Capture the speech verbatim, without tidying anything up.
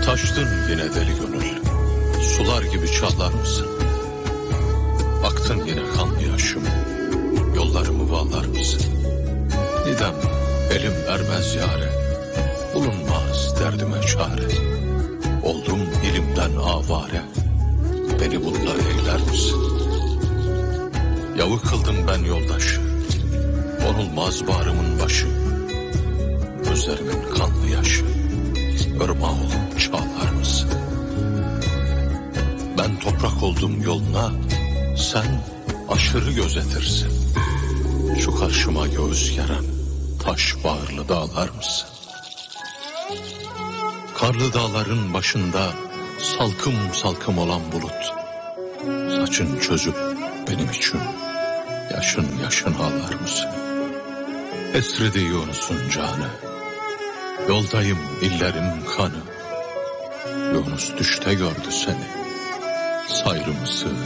Taştın yine deli gönül, sular gibi çalar mısın? Baktın yine kanlı yaşım, yollarımı bağlar mısın? Nidem elim ermez yâre, bulunmaz derdime çare. Oldum ilimden avare, beni bununla eyler misin? Yavu kıldım ben yoldaşı, onulmaz bağrımın başı. Gözlerimin kanlı yaşı, ırmağı olup çağlar mısın? Ben toprak oldum yoluna, sen aşırı gözetirsin. Şu karşıma göğüs geren taş bağırlı dağlar mısın? Karlı dağların başında salkım salkım olan bulut, saçın çözüp benim için yaşın yaşın ağlar mısın? Esridi Yunus'un canı, yoldayım illerim kanı. Yunus düşte gördü seni, sayrı mısın